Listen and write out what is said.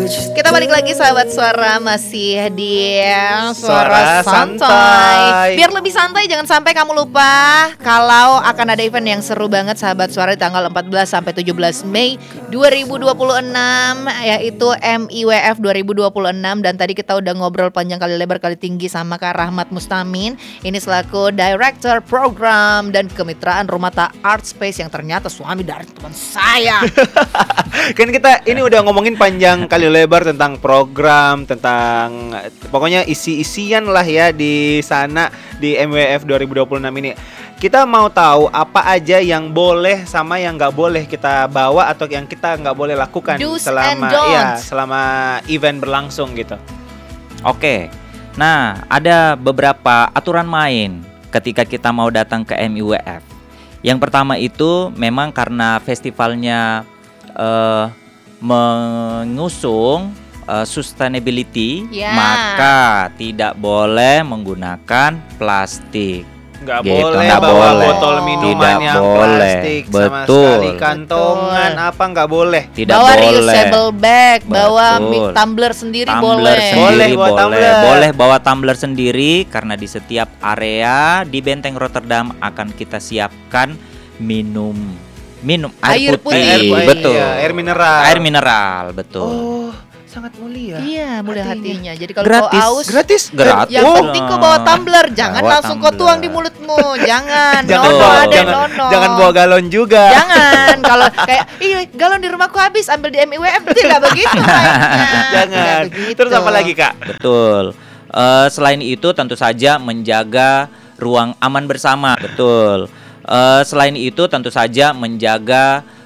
Kita balik lagi sahabat suara, masih di Suara Suara Santai. Biar lebih santai, jangan sampai kamu lupa kalau akan ada event yang seru banget sahabat suara di tanggal 14 sampai 17 Mei 2026, yaitu MIWF 2026. Dan tadi kita udah ngobrol panjang kali lebar kali tinggi sama Kak Rahmat Mustamin. Ini selaku Director Program dan Kemitraan Rumata Art Space yang ternyata suami dari teman saya. Kan kita ini udah ngomongin panjang kali lebar tentang program, tentang pokoknya isi-isian lah ya di sana di MWF 2026 ini. Kita mau tahu apa aja yang boleh sama yang nggak boleh kita bawa atau yang kita nggak boleh lakukan selama event berlangsung gitu. Oke. Nah, ada beberapa aturan main ketika kita mau datang ke MIWF. Yang pertama itu memang karena festivalnya mengusung sustainability, maka tidak boleh menggunakan plastik. Nggak gitu. boleh Nggak bawa boleh. botol minuman Tidak yang boleh. plastik sama Betul. sekali, kantongan apa nggak boleh. Tidak bawa boleh. reusable bag, bawa Betul. tumbler sendiri Tumbler boleh. sendiri Boleh bawa tumbler. Boleh bawa tumbler sendiri karena di setiap area di Benteng Rotterdam akan kita siapkan minum air putih. Betul. Iya, air mineral. Air mineral, betul. Oh, sangat mulia. Iya, mudah hatinya. Jadi kalau Gratis. kau aus, Gratis. yang penting kau bawa tumbler, jangan Bawa langsung kau tumbler. tuang di mulutmu, jangan. Jangan Nono, bawa, ada jangan, nono. jangan bawa galon juga. Jangan. Kalau kayak, galon di rumahku habis, ambil di MIWF, tidak begitu mainnya. Jangan. Tidak begitu. Terus apa lagi, Kak? Betul. Selain itu tentu saja menjaga ruang aman bersama. Betul. Selain itu tentu saja menjaga